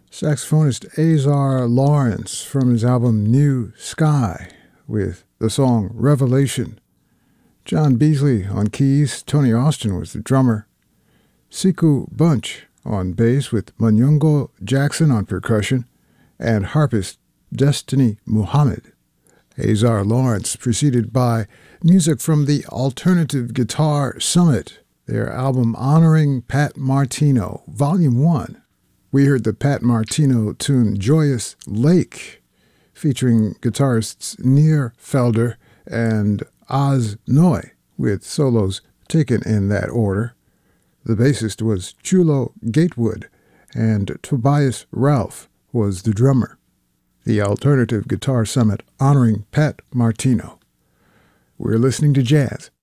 Saxophonist Azar Lawrence from his album New Sky with the song Revelation. John Beasley on keys, Tony Austin was the drummer. Siku Bunch on bass with Manyongo Jackson on percussion, and harpist Destiny Muhammad. Azar Lawrence preceded by music from the Alternative Guitar Summit, their album honoring Pat Martino, Volume 1. We heard the Pat Martino tune Joyous Lake, featuring guitarists Nir Felder and Oz Noy, with solos taken in that order. The bassist was Chulo Gatewood, and Tobias Ralph was the drummer. The Alternative Guitar Summit honoring Pat Martino. We're listening to jazz